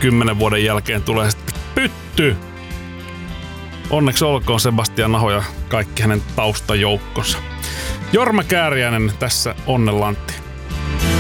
10 vuoden jälkeen tulee sitten pytty. Onneksi olkoon Sebastian Aho ja kaikki hänen taustajoukkonsa. Jorma Kääriäinen tässä onnenlantti.